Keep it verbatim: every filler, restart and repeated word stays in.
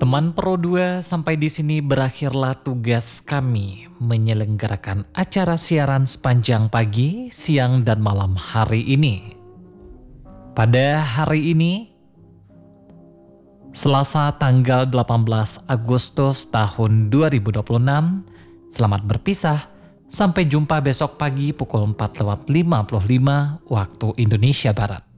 Teman Pro dua, sampai di sini berakhirlah tugas kami menyelenggarakan acara siaran sepanjang pagi, siang, dan malam hari ini. Pada hari ini, Selasa tanggal delapan belas Agustus tahun dua ribu dua puluh enam, selamat berpisah. Sampai jumpa besok pagi pukul empat lewat lima puluh lima waktu Indonesia Barat.